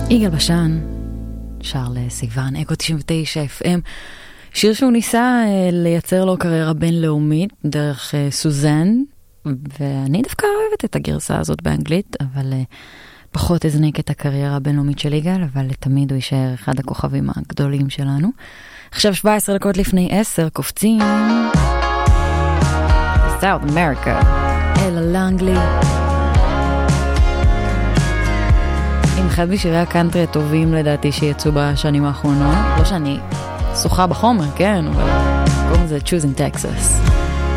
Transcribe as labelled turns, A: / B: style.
A: יגאל בשן שר לסיוון, אקו 99 FM, שיר שהוא ניסה לייצר לו קריירה בינלאומית דרך סוזן, ואני דווקא אוהבת את הגרסה הזאת באנגלית, אבל פחות הזניק את הקריירה הבינלאומית של יגאל, אבל תמיד הוא יישאר אחד הכוכבים הגדולים שלנו. עכשיו 17 דקות לפני 10 קופצים South America, אלה לנגלי, עם אחד משירי הקאנטרי הטובים לדעתי שיצאו בשנים האחרונות. לא שאני שוחה בחומר, כן, אבל קוראים לזה Choosing Texas.